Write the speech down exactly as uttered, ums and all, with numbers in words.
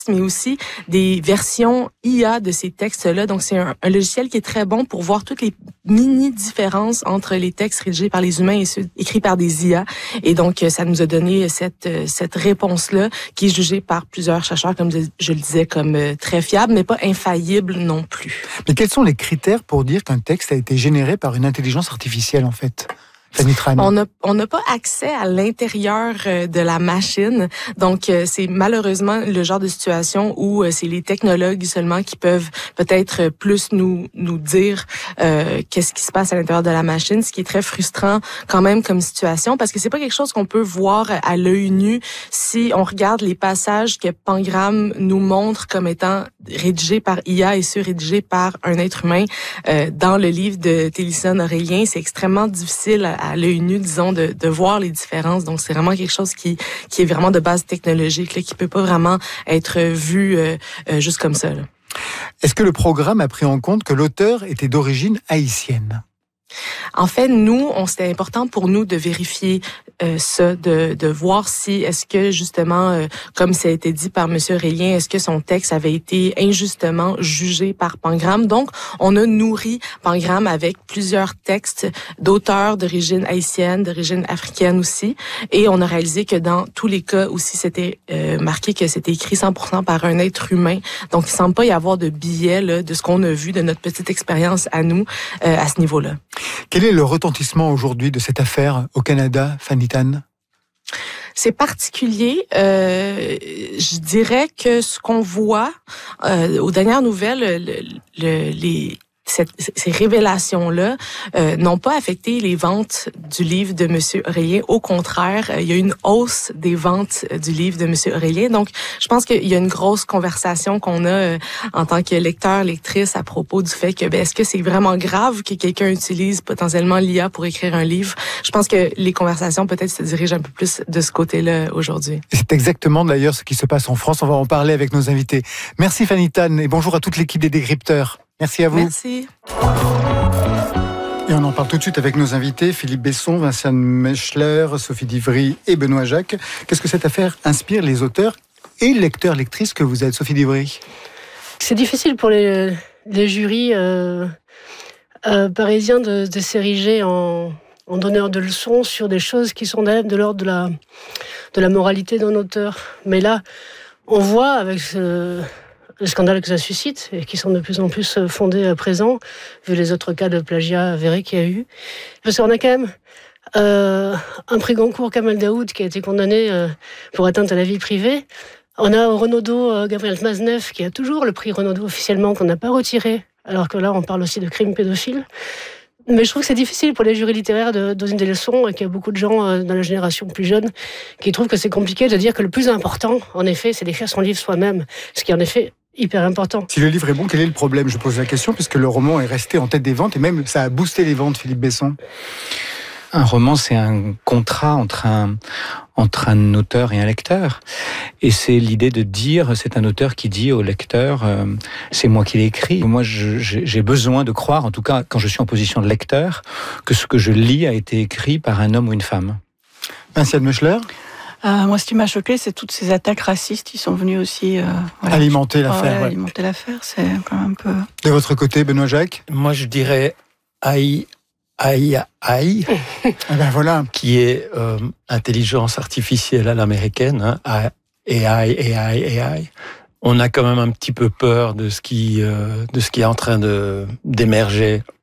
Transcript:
mais aussi des versions I A de ces textes-là. Donc, c'est un, un logiciel qui est très bon pour voir toutes les mini-différences entre les textes rédigés par les humains et ceux écrits par des I A. Et donc, ça nous a donné cette, cette réponse-là qui est jugée par plusieurs chercheurs, comme je le disais, comme très fiable, mais pas infaillible non plus. Mais quels sont les critères pour dire qu'un texte a été généré par une intelligence artificielle, en fait ? Fanny Tran. On n'a on n'a pas accès à l'intérieur de la machine, donc c'est malheureusement le genre de situation où c'est les technologues seulement qui peuvent peut-être plus nous nous dire euh, qu'est-ce qui se passe à l'intérieur de la machine, ce qui est très frustrant quand même comme situation, parce que c'est pas quelque chose qu'on peut voir à l'œil nu si on regarde les passages que Pangram nous montre comme étant rédigés par I A et ceux rédigés par un être humain euh, dans le livre de Télisson Aurélien. C'est extrêmement difficile à à l'œil nu, disons, de, de voir les différences. Donc, c'est vraiment quelque chose qui, qui est vraiment de base technologique, là, qui peut pas vraiment être vu euh, euh, juste comme ça, là. Est-ce que le programme a pris en compte que l'auteur était d'origine haïtienne ? En fait, nous, on c'était important pour nous de vérifier euh, ça, de, de voir si est-ce que justement, euh, comme ça a été dit par Monsieur Aurélien, est-ce que son texte avait été injustement jugé par Pangram. Donc, on a nourri Pangram avec plusieurs textes d'auteurs d'origine haïtienne, d'origine africaine aussi, et on a réalisé que dans tous les cas aussi, c'était euh, marqué que c'était écrit cent pour cent par un être humain. Donc, il semble pas y avoir de biais là, de ce qu'on a vu de notre petite expérience à nous euh, à ce niveau-là. Quel est le retentissement aujourd'hui de cette affaire au Canada, Fanny Tran ? C'est particulier. Euh, je dirais que ce qu'on voit euh, aux dernières nouvelles, le, le, les Cette, ces révélations-là euh, n'ont pas affecté les ventes du livre de Monsieur Aurélien. Au contraire, euh, il y a une hausse des ventes euh, du livre de Monsieur Aurélien. Donc, je pense qu'il y a une grosse conversation qu'on a euh, en tant que lecteur, lectrice à propos du fait que, ben, est-ce que c'est vraiment grave que quelqu'un utilise potentiellement l'I A pour écrire un livre? Je pense que les conversations peut-être se dirigent un peu plus de ce côté-là aujourd'hui. C'est exactement d'ailleurs ce qui se passe en France. On va en parler avec nos invités. Merci Fanny Tran et bonjour à toute l'équipe des Décrypteurs. Merci à vous. Merci. Et on en parle tout de suite avec nos invités, Philippe Besson, Vinciane Mechler, Sophie Divry et Benoît Jacques. Qu'est-ce que cette affaire inspire les auteurs et lecteurs, lectrices que vous êtes, Sophie Divry ? C'est difficile pour les, les jurys euh, euh, parisiens de, de s'ériger en, en donneurs de leçons sur des choses qui sont de l'ordre de la, de la moralité d'un auteur. Mais là, on voit avec ce... le scandale que ça suscite, et qui sont de plus en plus fondés à présent, vu les autres cas de plagiat avérés qu'il y a eu. Parce qu'on a quand même euh, un prix Goncourt, Kamel Daoud, qui a été condamné euh, pour atteinte à la vie privée. On a au Renaudot euh, Gabriel Maznev, qui a toujours le prix Renaudot officiellement, qu'on n'a pas retiré, alors que là, on parle aussi de crimes pédophiles. Mais je trouve que c'est difficile pour les jurys littéraires de donner des leçons, et qu'il y a beaucoup de gens euh, dans la génération plus jeune qui trouvent que c'est compliqué de dire que le plus important, en effet, c'est d'écrire son livre soi-même. Ce qui, en effet, hyper important. Si le livre est bon, quel est le problème ? Je pose la question puisque le roman est resté en tête des ventes et même ça a boosté les ventes, Philippe Besson. Un roman, c'est un contrat entre un, entre un auteur et un lecteur. Et c'est l'idée de dire, c'est un auteur qui dit au lecteur, euh, c'est moi qui l'ai écrit. Moi, je, j'ai besoin de croire, en tout cas quand je suis en position de lecteur, que ce que je lis a été écrit par un homme ou une femme. Vinciane Mechler ? Euh, moi, ce qui m'a choqué, c'est toutes ces attaques racistes qui sont venues aussi euh, voilà, alimenter l'affaire. Ouais, ouais. Alimenter l'affaire, c'est quand même un peu. De votre côté, Benoît Jacques ? Moi, je dirais aïe, aïe, aïe, ben voilà. qui est euh, intelligence artificielle à l'américaine, hein, A I, A I, A I, A I. On a quand même un petit peu peur de ce qui, euh, de ce qui est en train de d'émerger